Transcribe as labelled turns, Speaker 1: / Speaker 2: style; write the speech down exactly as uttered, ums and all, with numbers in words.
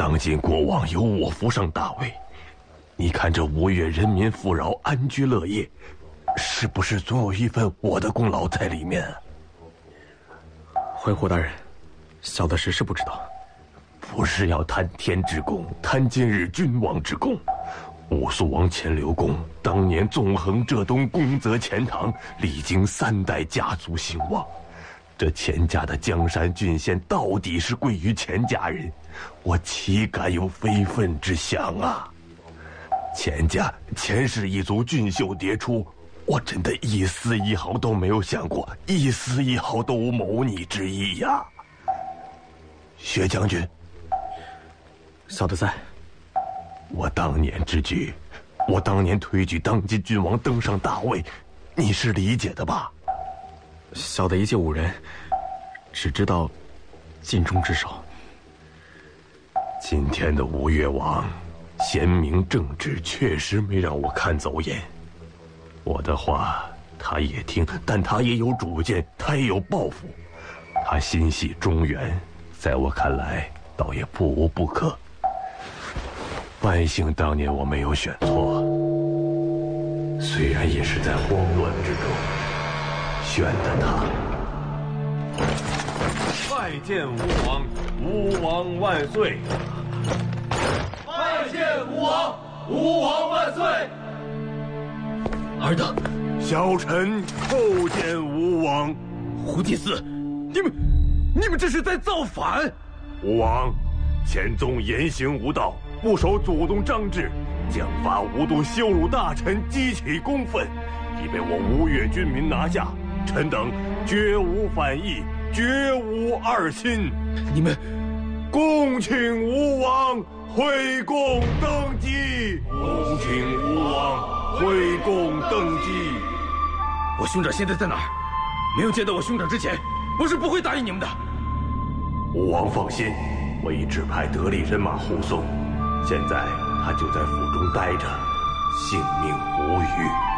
Speaker 1: 当今国王由我扶上大位，你看这吴越人民富饶安居乐业，是不是总有一份我的功劳在里面？
Speaker 2: 回鹘大人，小的实是不知道。
Speaker 1: 不是要贪天之功，贪今日君王之功。武肃王钱刘公当年纵横浙东，功泽钱塘，历经三代家族兴旺。这钱家的江山郡县到底是归于钱家人，我岂敢有非分之想啊！钱家钱氏一族俊秀迭出，我真的一丝一毫都没有想过，一丝一毫都无谋逆之意呀！薛将军，
Speaker 2: 小的在。
Speaker 1: 我当年之举，我当年推举当今君王登上大位，你是理解的吧？
Speaker 2: 小的一介武人，只知道尽忠职守。
Speaker 1: 今天的吴越王贤明正直，确实没让我看走眼。我的话他也听，但他也有主见，他也有抱负。他心系中原，在我看来倒也不无不可。万幸当年我没有选错，虽然也是在慌乱之中选的他。拜见吴王，吴王万岁！
Speaker 3: 拜见吴王，吴王万岁！
Speaker 2: 尔等，
Speaker 1: 小臣叩见吴王。
Speaker 2: 胡祭司，你们，你们这是在造反！
Speaker 1: 吴王，前宗言行无道，不守祖宗章制，奖罚无度，羞辱大臣，激起公愤，已被我吴越军民拿下。臣等绝无反意，绝无二心。
Speaker 2: 你们
Speaker 1: 恭请吴王回宫登基，恭请吴王回宫登基。
Speaker 2: 我兄长现在在哪儿？没有见到我兄长之前，我是不会答应你们的。
Speaker 1: 吴王放心，我已指派得力人马护送，现在他就在府中待着，性命无虞。